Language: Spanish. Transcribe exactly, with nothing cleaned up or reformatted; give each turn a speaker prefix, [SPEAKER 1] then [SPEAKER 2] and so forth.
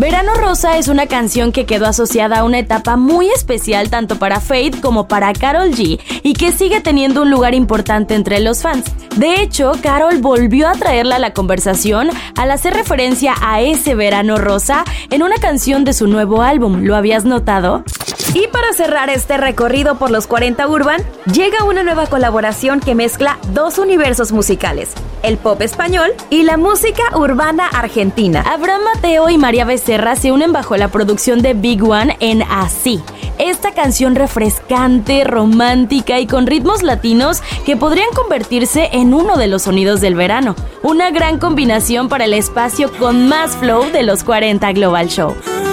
[SPEAKER 1] Verano Rosa es una canción que quedó asociada a una etapa muy especial tanto para Feid como para Karol G y que sigue teniendo un lugar importante entre los fans. De hecho, Karol volvió a traerla a la conversación al hacer referencia a ese Verano Rosa en una canción de su nuevo álbum. ¿Lo habías notado?
[SPEAKER 2] Y para cerrar este recorrido por los cuarenta Urban, llega una nueva colaboración que mezcla dos universos musicales, el pop español y la música urbana argentina.
[SPEAKER 1] Abraham Mateo y María Becerra se unen bajo la producción de Big One en Así. Esta canción refrescante, romántica y con ritmos latinos que podrían convertirse en uno de los sonidos del verano. Una gran combinación para el espacio con más flow de los cuarenta Global Show.